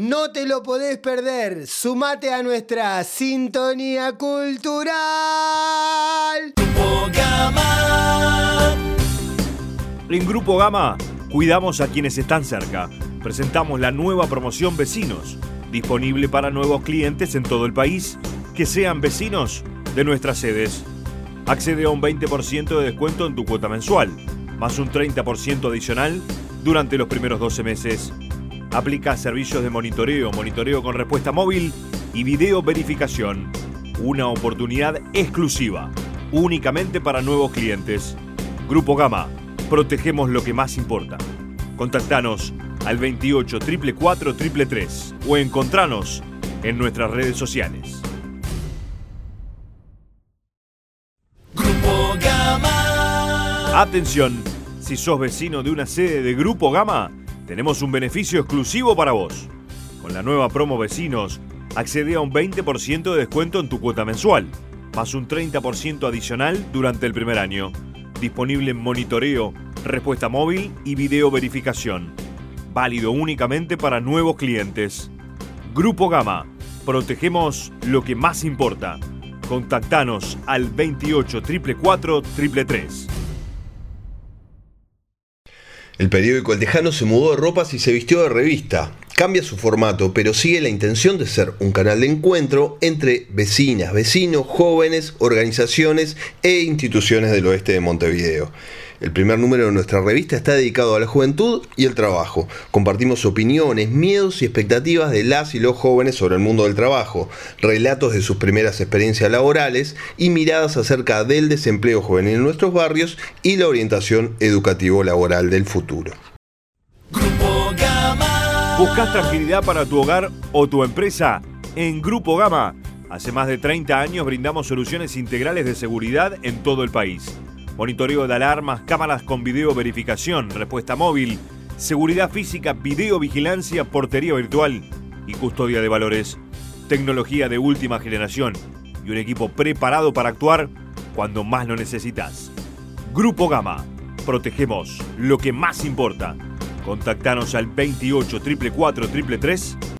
no te lo podés perder. Sumate a nuestra sintonía cultural. Grupo Gama. En Grupo Gama, cuidamos a quienes están cerca. Presentamos la nueva promoción Vecinos, disponible para nuevos clientes en todo el país que sean vecinos de nuestras sedes. Accede a un 20% de descuento en tu cuota mensual, más un 30% adicional durante los primeros 12 meses. Aplica servicios de monitoreo con respuesta móvil y video verificación. Una oportunidad exclusiva, únicamente para nuevos clientes. Grupo Gama, protegemos lo que más importa. Contactanos al 28 444 333 o encontranos en nuestras redes sociales. Grupo Gama. Atención, si sos vecino de una sede de Grupo Gama, tenemos un beneficio exclusivo para vos. Con la nueva promo Vecinos, accede a un 20% de descuento en tu cuota mensual, más un 30% adicional durante el primer año. Disponible en monitoreo, respuesta móvil y video verificación. Válido únicamente para nuevos clientes. Grupo Gama, protegemos lo que más importa. Contactanos al 28 444 333. El periódico El Tejano se mudó de ropas y se vistió de revista. Cambia su formato, pero sigue la intención de ser un canal de encuentro entre vecinas, vecinos, jóvenes, organizaciones e instituciones del oeste de Montevideo. El primer número de nuestra revista está dedicado a la juventud y el trabajo. Compartimos opiniones, miedos y expectativas de las y los jóvenes sobre el mundo del trabajo, relatos de sus primeras experiencias laborales y miradas acerca del desempleo juvenil en nuestros barrios y la orientación educativo-laboral del futuro. Grupo Gama. ¿Buscas tranquilidad para tu hogar o tu empresa? En Grupo Gama, hace más de 30 años brindamos soluciones integrales de seguridad en todo el país. Monitoreo de alarmas, cámaras con video verificación, respuesta móvil, seguridad física, videovigilancia, portería virtual y custodia de valores. Tecnología de última generación y un equipo preparado para actuar cuando más lo necesitas. Grupo Gama, protegemos lo que más importa. Contactanos al 28 444 333